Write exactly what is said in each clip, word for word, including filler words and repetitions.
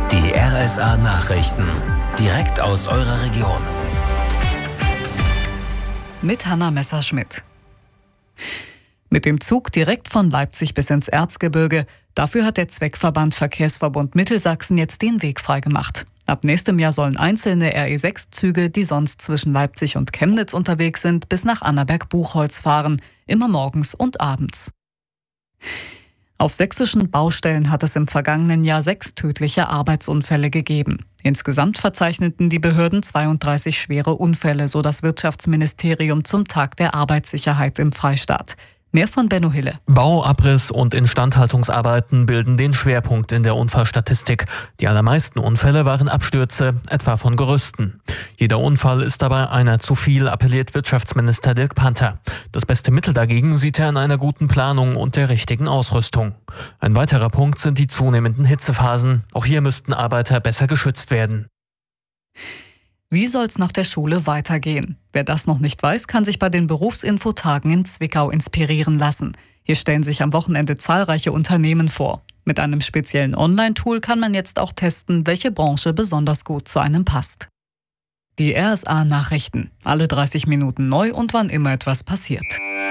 Die R S A-Nachrichten. Direkt aus eurer Region. Mit Hanna Messerschmidt. Mit dem Zug direkt von Leipzig bis ins Erzgebirge. Dafür hat der Zweckverband Verkehrsverbund Mittelsachsen jetzt den Weg freigemacht. Ab nächstem Jahr sollen einzelne R E sechs Züge, die sonst zwischen Leipzig und Chemnitz unterwegs sind, bis nach Annaberg-Buchholz fahren. Immer morgens und abends. Auf sächsischen Baustellen hat es im vergangenen Jahr sechs tödliche Arbeitsunfälle gegeben. Insgesamt verzeichneten die Behörden zweiunddreißig schwere Unfälle, so das Wirtschaftsministerium zum Tag der Arbeitssicherheit im Freistaat. Mehr von Benno Hille. Bau, Abriss und Instandhaltungsarbeiten bilden den Schwerpunkt in der Unfallstatistik. Die allermeisten Unfälle waren Abstürze, etwa von Gerüsten. Jeder Unfall ist dabei einer zu viel, appelliert Wirtschaftsminister Dirk Panther. Das beste Mittel dagegen sieht er in einer guten Planung und der richtigen Ausrüstung. Ein weiterer Punkt sind die zunehmenden Hitzephasen. Auch hier müssten Arbeiter besser geschützt werden. Wie soll's nach der Schule weitergehen? Wer das noch nicht weiß, kann sich bei den Berufsinfotagen in Zwickau inspirieren lassen. Hier stellen sich am Wochenende zahlreiche Unternehmen vor. Mit einem speziellen Online-Tool kann man jetzt auch testen, welche Branche besonders gut zu einem passt. Die R S A-Nachrichten. Alle dreißig Minuten neu und wann immer etwas passiert.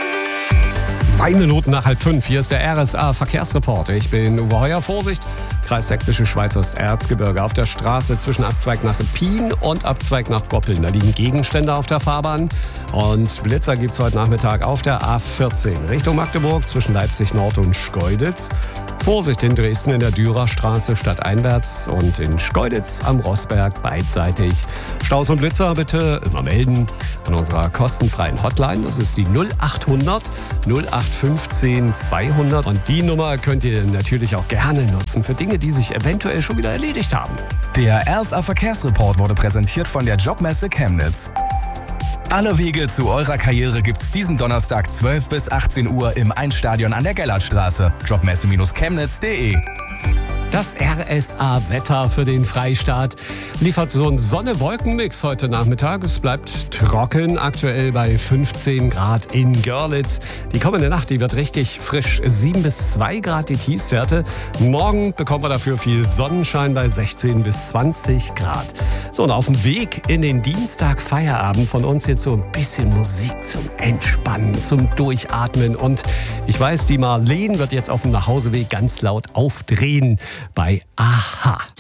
Zwei Minuten nach halb fünf. Hier ist der R S A-Verkehrsreport. Ich bin Uwe Heuer. Vorsicht, Kreis Sächsische Schweiz Osterzgebirge. Auf der Straße zwischen Abzweig nach Pien und Abzweig nach Goppeln. Da liegen Gegenstände auf der Fahrbahn. Und Blitzer gibt es heute Nachmittag auf der A vierzehn. Richtung Magdeburg zwischen Leipzig Nord und Schkeuditz. Vorsicht in Dresden in der Dürerstraße stadteinwärts und in Schkeuditz am Rossberg beidseitig. Staus und Blitzer bitte immer melden an unserer kostenfreien Hotline. Das ist die null achthundert null acht fünfzehn zweihundert. Und die Nummer könnt ihr natürlich auch gerne nutzen für Dinge, die sich eventuell schon wieder erledigt haben. Der R S A-Verkehrsreport wurde präsentiert von der Jobmesse Chemnitz. Alle Wege zu eurer Karriere gibt's diesen Donnerstag zwölf bis achtzehn Uhr im Einstadion an der Gellertstraße. Jobmesse Chemnitz punkt de. Das R S A-Wetter für den Freistaat liefert so einen Sonne-Wolken-Mix heute Nachmittag. Es bleibt trocken, aktuell bei fünfzehn Grad in Görlitz. Die kommende Nacht, die wird richtig frisch, sieben bis zwei Grad die Tiefstwerte. Morgen bekommen wir dafür viel Sonnenschein bei sechzehn bis zwanzig Grad. So, und auf dem Weg in den Dienstag-Feierabend von uns jetzt so ein bisschen Musik zum Entspannen, zum Durchatmen. Und ich weiß, die Marleen wird jetzt auf dem Nachhauseweg ganz laut aufdrehen bei Aha.